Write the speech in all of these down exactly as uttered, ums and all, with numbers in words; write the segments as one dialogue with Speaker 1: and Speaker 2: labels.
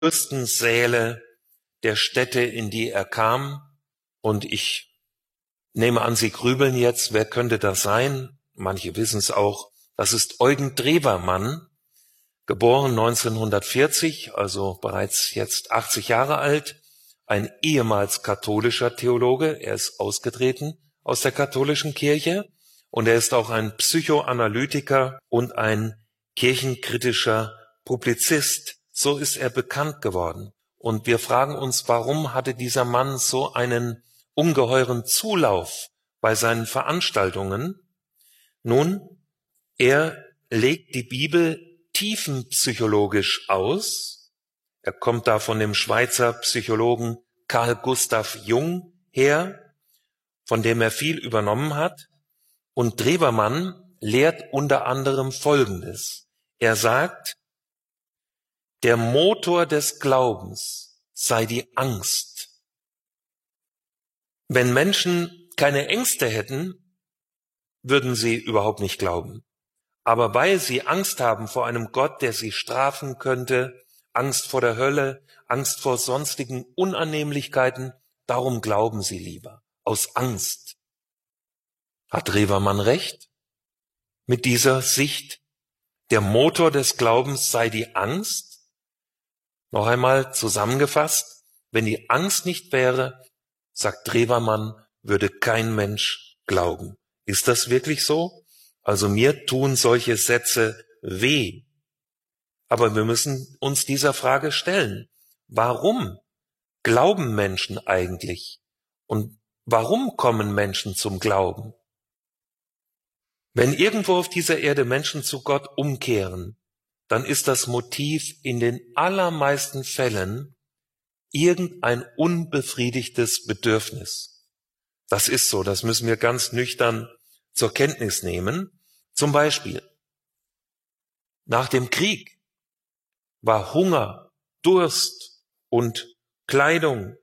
Speaker 1: größten Säle der Städte, in die er kam. Und ich nehme an, Sie grübeln jetzt, wer könnte das sein? Manche wissen es auch. Das ist Eugen Drewermann, geboren neunzehnhundertvierzig, also bereits jetzt achtzig Jahre alt, ein ehemals katholischer Theologe. Er ist ausgetreten aus der katholischen Kirche und er ist auch ein Psychoanalytiker und ein kirchenkritischer Publizist. So ist er bekannt geworden. Und wir fragen uns, warum hatte dieser Mann so einen ungeheuren Zulauf bei seinen Veranstaltungen? Nun, er legt die Bibel tiefenpsychologisch aus. Er kommt da von dem Schweizer Psychologen Carl Gustav Jung her, von dem er viel übernommen hat. Und Drewermann lehrt unter anderem Folgendes. Er sagt, der Motor des Glaubens sei die Angst. Wenn Menschen keine Ängste hätten, würden sie überhaupt nicht glauben. Aber weil sie Angst haben vor einem Gott, der sie strafen könnte, Angst vor der Hölle, Angst vor sonstigen Unannehmlichkeiten, darum glauben sie lieber, aus Angst. Hat Drewermann recht mit dieser Sicht? Der Motor des Glaubens sei die Angst? Noch einmal zusammengefasst, wenn die Angst nicht wäre, sagt Drewermann, würde kein Mensch glauben. Ist das wirklich so? Also mir tun solche Sätze weh. Aber wir müssen uns dieser Frage stellen. Warum glauben Menschen eigentlich? Und warum kommen Menschen zum Glauben? Wenn irgendwo auf dieser Erde Menschen zu Gott umkehren, dann ist das Motiv in den allermeisten Fällen irgendein unbefriedigtes Bedürfnis. Das ist so, das müssen wir ganz nüchtern zur Kenntnis nehmen. Zum Beispiel, nach dem Krieg war Hunger, Durst und Kleidung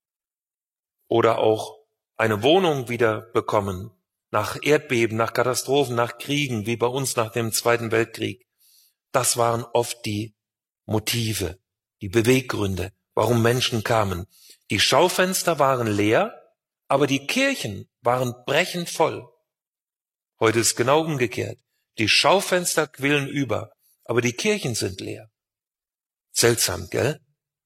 Speaker 1: oder auch eine Wohnung wieder bekommen, nach Erdbeben, nach Katastrophen, nach Kriegen, wie bei uns nach dem Zweiten Weltkrieg. Das waren oft die Motive, die Beweggründe, warum Menschen kamen. Die Schaufenster waren leer, aber die Kirchen waren brechend voll. Heute ist genau umgekehrt. Die Schaufenster quillen über, aber die Kirchen sind leer. Seltsam, gell?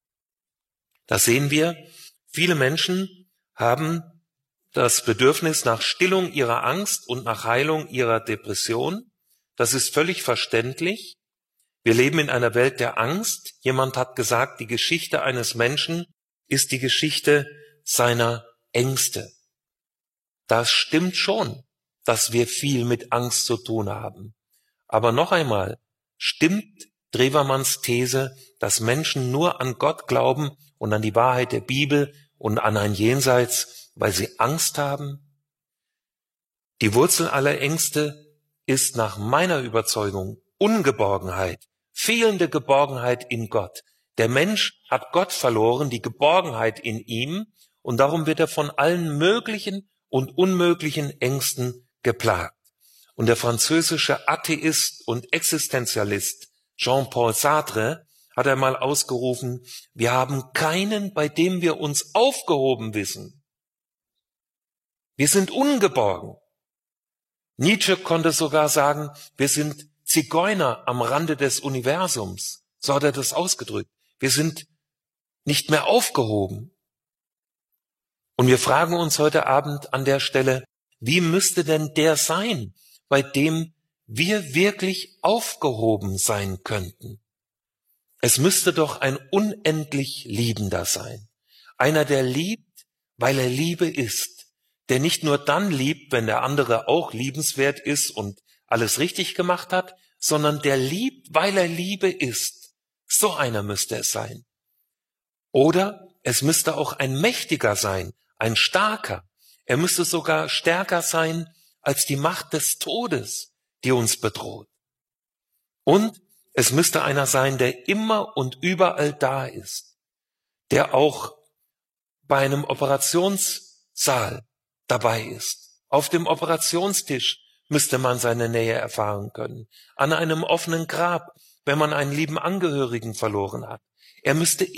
Speaker 1: Da sehen wir, viele Menschen haben das Bedürfnis nach Stillung ihrer Angst und nach Heilung ihrer Depression. Das ist völlig verständlich. Wir leben in einer Welt der Angst. Jemand hat gesagt, die Geschichte eines Menschen ist die Geschichte seiner Ängste. Das stimmt schon, dass wir viel mit Angst zu tun haben. Aber noch einmal, stimmt Drewermanns These, dass Menschen nur an Gott glauben und an die Wahrheit der Bibel und an ein Jenseits, weil sie Angst haben? Die Wurzel aller Ängste ist nach meiner Überzeugung Ungeborgenheit, fehlende Geborgenheit in Gott. Der Mensch hat Gott verloren, die Geborgenheit in ihm, und darum wird er von allen möglichen und unmöglichen Ängsten geplagt. Und der französische Atheist und Existenzialist Jean-Paul Sartre hat einmal ausgerufen, wir haben keinen, bei dem wir uns aufgehoben wissen. Wir sind ungeborgen. Nietzsche konnte sogar sagen, wir sind Zigeuner am Rande des Universums. So hat er das ausgedrückt. Wir sind nicht mehr aufgehoben. Und wir fragen uns heute Abend an der Stelle, wie müsste denn der sein, bei dem wir wirklich aufgehoben sein könnten? Es müsste doch ein unendlich Liebender sein. Einer, der liebt, weil er Liebe ist. Der nicht nur dann liebt, wenn der andere auch liebenswert ist und alles richtig gemacht hat, sondern der liebt, weil er Liebe ist. So einer müsste es sein. Oder es müsste auch ein Mächtiger sein, ein Starker. Er müsste sogar stärker sein als die Macht des Todes, die uns bedroht. Und es müsste einer sein, der immer und überall da ist, der auch bei einem Operationssaal dabei ist. Auf dem Operationstisch müsste man seine Nähe erfahren können. An einem offenen Grab, wenn man einen lieben Angehörigen verloren hat. Er müsste